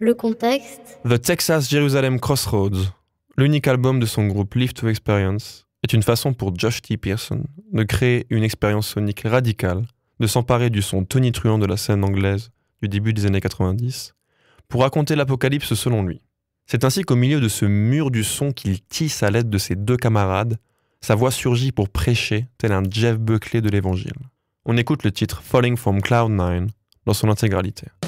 Le contexte, The Texas Jerusalem Crossroads, l'unique album de son groupe Live to Experience, est une façon pour Josh T. Pearson de créer une expérience sonique radicale, de s'emparer du son tonitruant de la scène anglaise du début des années 90, pour raconter l'apocalypse selon lui. C'est ainsi qu'au milieu de ce mur du son qu'il tisse à l'aide de ses deux camarades, sa voix surgit pour prêcher tel un Jeff Buckley de l'évangile. On écoute le titre Falling from Cloud 9 dans son intégralité.